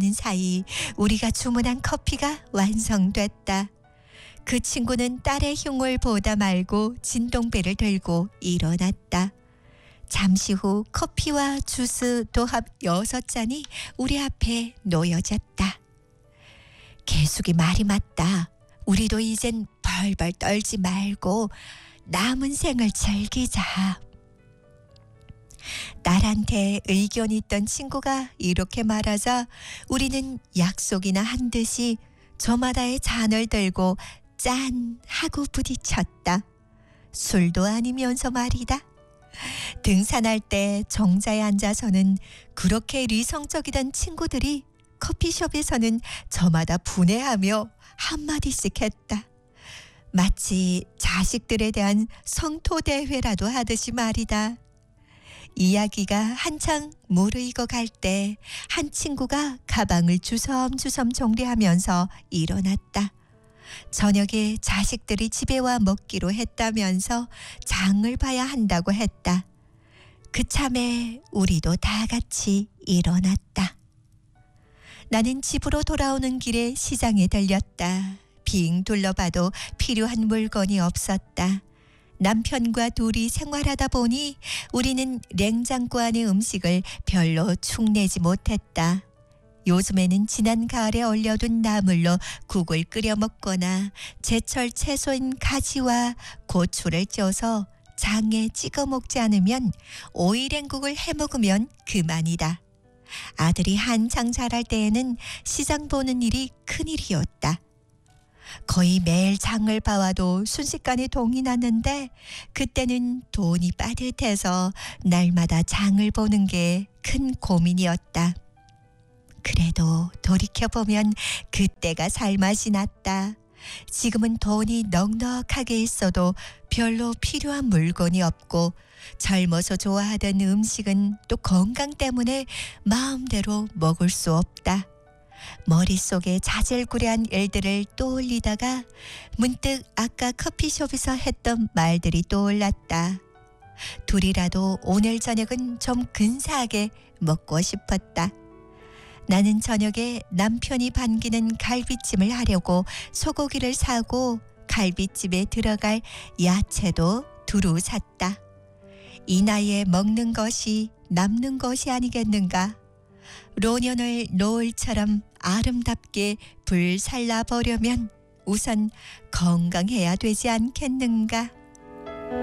기다리는 사이 우리가 주문한 커피가 완성됐다. 그 친구는 딸의 흉을 보다 말고 진동배를 들고 일어났다. 잠시 후 커피와 주스 도합 6잔이 우리 앞에 놓여졌다. 개숙이 말이 맞다. 우리도 이젠 벌벌 떨지 말고 남은 생을 즐기자. 딸한테 의견이 있던 친구가 이렇게 말하자 우리는 약속이나 한 듯이 저마다의 잔을 들고 짠 하고 부딪혔다. 술도 아니면서 말이다. 등산할 때 정자에 앉아서는 그렇게 리성적이던 친구들이 커피숍에서는 저마다 분해하며 한마디씩 했다. 마치 자식들에 대한 성토대회라도 하듯이 말이다. 이야기가 한창 무르익어 갈 때 한 친구가 가방을 주섬주섬 정리하면서 일어났다. 저녁에 자식들이 집에 와 먹기로 했다면서 장을 봐야 한다고 했다. 그참에 우리도 다 같이 일어났다. 나는 집으로 돌아오는 길에 시장에 들렸다. 빙 둘러봐도 필요한 물건이 없었다. 남편과 둘이 생활하다 보니 우리는 냉장고 안의 음식을 별로 축내지 못했다. 요즘에는 지난 가을에 얼려둔 나물로 국을 끓여 먹거나 제철 채소인 가지와 고추를 쪄서 장에 찍어 먹지 않으면 오이랭국을 해 먹으면 그만이다. 아들이 한창 자랄 때에는 시장 보는 일이 큰일이었다. 거의 매일 장을 봐와도 순식간에 동이 났는데 그때는 돈이 빠듯해서 날마다 장을 보는 게 큰 고민이었다. 그래도 돌이켜보면 그때가 살맛이 났다. 지금은 돈이 넉넉하게 있어도 별로 필요한 물건이 없고 젊어서 좋아하던 음식은 또 건강 때문에 마음대로 먹을 수 없다. 머릿속에 자질구레한 일들을 떠올리다가 문득 아까 커피숍에서 했던 말들이 떠올랐다. 둘이라도 오늘 저녁은 좀 근사하게 먹고 싶었다. 나는 저녁에 남편이 반기는 갈비찜을 하려고 소고기를 사고 갈비찜에 들어갈 야채도 두루 샀다. 이 나이에 먹는 것이 남는 것이 아니겠는가. 노년을 노을처럼 아름답게 불살라 보려면 우선 건강해야 되지 않겠는가.